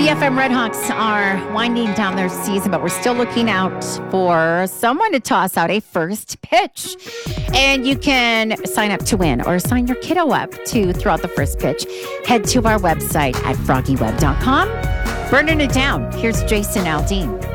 The FM Redhawks are winding down their season, but we're still looking out for someone to toss out a first pitch. And you can sign up to win or sign your kiddo up to throw out the first pitch. Head to our website at FroggyWeb.com. Burning it down. Here's Jason Aldean.